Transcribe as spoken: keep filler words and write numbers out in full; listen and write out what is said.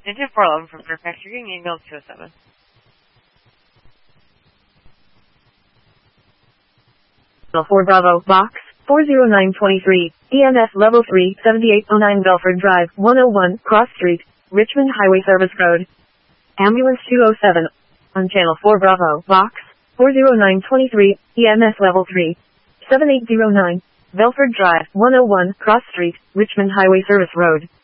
Engine four eleven from Fairfax, you're getting email two oh seven. four Bravo, box, four zero nine two three, E M S level three, seventy-eight oh nine Belford Drive, one oh one, Cross Street, Richmond Highway Service Road. Ambulance two oh seven, on channel four Bravo, box, four zero nine two three, E M S level three, seven eight oh nine, Belford Drive, one oh one, Cross Street, Richmond Highway Service Road.